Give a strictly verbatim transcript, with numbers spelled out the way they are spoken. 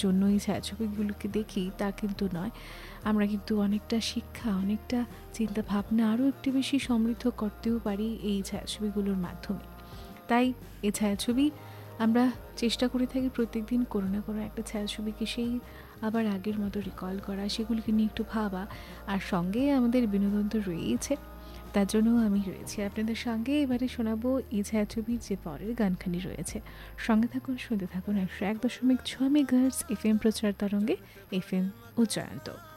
জন্য এই ছায়াছবিগুলোকে দেখি তা কিন্তু নয়। আমরা কিন্তু অনেকটা শিক্ষা, অনেকটা চিন্তাভাবনা আরও একটু বেশি সমৃদ্ধ করতেও পারি এই ছায়াছবিগুলোর মাধ্যমে। তাই এই ছায়াছবি আমরা চেষ্টা করে থাকি প্রত্যেকদিন কোনো না কোনো একটা ছায়াছবিকে সেই আবার আগের মতো রিকল করা, সেগুলিকে নিয়ে একটু ভাবা। আর সঙ্গে আমাদের বিনোদন তো রয়েইছে, তার জন্য আমি রয়েছি আপনাদের সঙ্গে। এবারে শোনাবো এই ছায়াছবির যে পরের গানখানি রয়েছে। সঙ্গে থাকুন, শুনতে থাকুন একশো এক দশমিক ছয় মেগাহার্টজ এফ এম প্রচার তরঙ্গে, এফ এম উচ্চারণ।